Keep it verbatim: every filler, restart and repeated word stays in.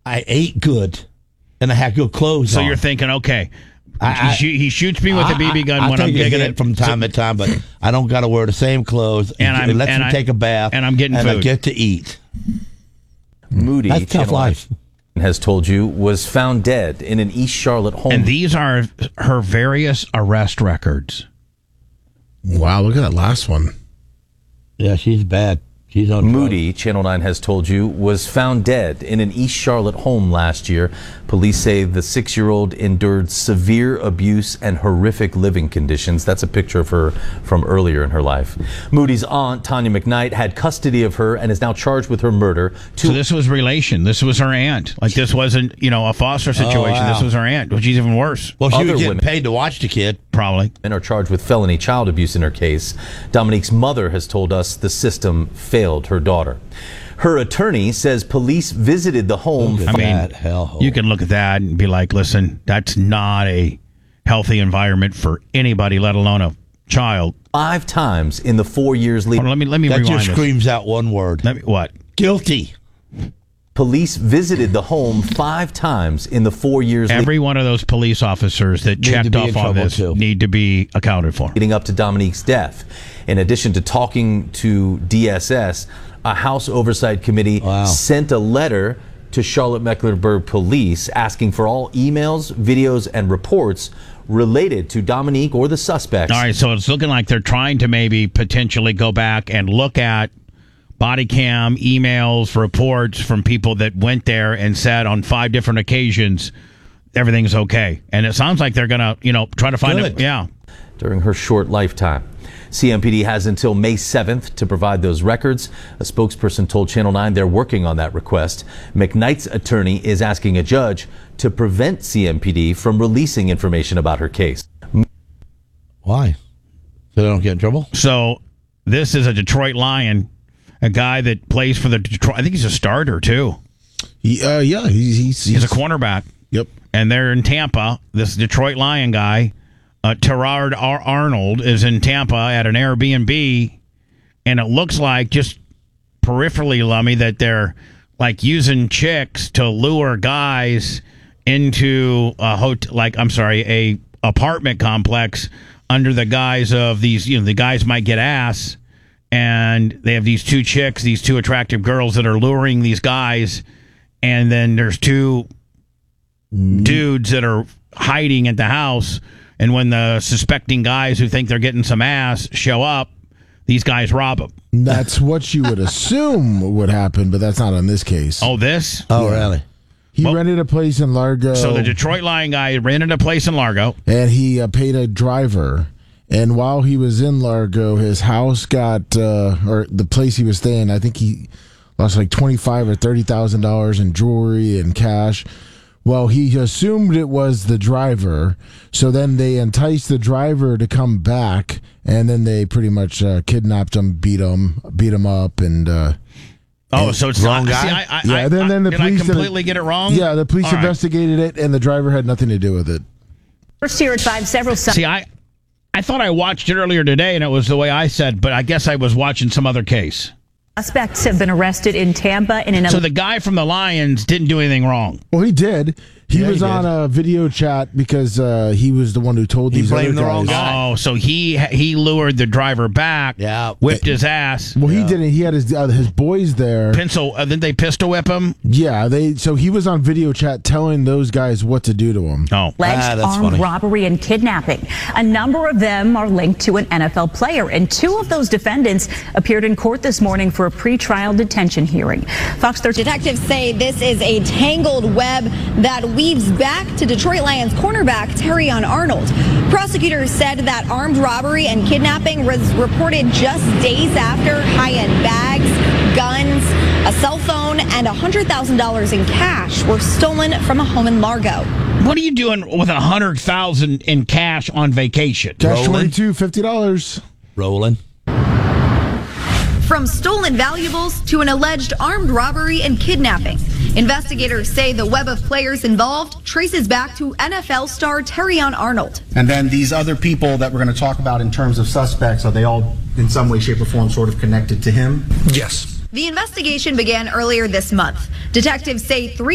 I ate good, and I had good clothes So on. you're thinking, okay, I, he, I, sh- he shoots me with a B B gun I, I when I'm take a digging hit it from time so, to time, but I don't got to wear the same clothes. And I'm- it lets and me I- take a bath, and I'm getting and food. I get to eat. Moody, That's tough Channel life. has told you, was found dead in an East Charlotte home. And these are her various arrest records. Wow, look at that last one. Yeah, she's bad. She's on Moody, Channel nine has told you, was found dead in an East Charlotte home last year. Police say the six-year-old endured severe abuse and horrific living conditions. That's a picture of her from earlier in her life. Moody's aunt, Tanya McKnight, had custody of her and is now charged with her murder. So this was relation. This was her aunt. Like, this wasn't, you know, a foster situation. wow. This was her aunt, which is even worse. Well, she Other was getting women- paid to watch the kid. Probably. Men are charged with felony child abuse in her case. Dominique's mother has told us the system failed her daughter. Her attorney says police visited the home. Look I at mean, that hellhole. you can look at that and be like, listen, that's not a healthy environment for anybody, let alone a child. Five times in the four years Hold on, leading. let me let me that rewind just this. screams out one word. Let me, what? Guilty. Police visited the home five times in the four years Every one of those police officers that Need to checked be off in on trouble, this too. need to be accounted for. leading up to Dominique's death. In addition to talking to D S S, a House Oversight Committee Wow. sent a letter to Charlotte-Mecklenburg Police asking for all emails, videos, and reports related to Dominique or the suspects. All right, so it's looking like they're trying to maybe potentially go back and look at body cam, emails, reports from people that went there and said on five different occasions everything's okay. And it sounds like they're going to, you know, try to find it. Good. Yeah. During her short lifetime. C M P D has until May seventh to provide those records. A spokesperson told Channel nine they're working on that request. McKnight's attorney is asking a judge to prevent C M P D from releasing information about her case. Why? So they don't get in trouble? So this is a Detroit Lion, a guy that plays for the Detroit. I think he's a starter, too. He, uh, yeah, he's, he's, He's a cornerback. Yep. And they're in Tampa. This Detroit Lion guy, uh, Terrard Ar- Arnold, is in Tampa at an Airbnb, and it looks like, just peripherally, Lummy, that they're like using chicks to lure guys into a hotel, like I'm sorry, a apartment complex under the guise of these. You know, the guys might get ass, and they have these two chicks, these two attractive girls that are luring these guys, and then there's two dudes that are hiding at the house, and when the suspecting guys who think they're getting some ass show up, these guys rob them. That's what you would assume would happen, but that's not in this case. Oh, this? Oh, really? He well- rented a place in Largo. So the Detroit Lion guy rented a place in Largo. and he uh, paid a driver. And while he was in Largo, his house got, uh, or the place he was staying, I think he lost like twenty-five or thirty thousand dollars in jewelry and cash. Well, he assumed it was the driver, so then they enticed the driver to come back, and then they pretty much uh, kidnapped him, beat him, beat him up, and. Uh, Oh, so it's Wrong not. guy? See, I, I, Yeah, I, then- then the did police I did it- completely get it wrong? yeah, the police All right. investigated it, and the driver had nothing to do with it. First here at five, several See, I, I thought I watched it earlier today, and it was the way I said, but I guess I was watching some other case. suspects have been arrested in Tampa in an So the guy from the Lions didn't do anything wrong. Well, he did. He Yeah, was he on did. a video chat because uh, he was the one who told He these other blamed the guys. wrong guy. Oh, so he he lured the driver back, Yeah. whipped his ass. Well, he didn't. He had his uh, his boys there. Pencil, uh, didn't they pistol whip him? Yeah, they. So he was on video chat telling those guys what to do to him. Oh. alleged Ah, that's armed funny. robbery and kidnapping. A number of them are linked to an N F L player, and two of those defendants appeared in court this morning for a pretrial detention hearing. Fox thirteen Detectives say this is a tangled web that weaves back to Detroit Lions cornerback Terrion Arnold. Prosecutors said that armed robbery and kidnapping was reported just days after high-end bags, guns, a cell phone, and one hundred thousand dollars in cash were stolen from a home in Largo. What are you doing with a hundred thousand in cash on vacation? Cash Rolling. twenty-two, fifty dollars. Rolling. From stolen valuables to an alleged armed robbery and kidnapping, investigators say the web of players involved traces back to N F L star Terrion Arnold. And then these other people that we're going to talk about in terms of suspects, are they all in some way, shape, or form sort of connected to him? Yes. The investigation began earlier this month. Detectives say three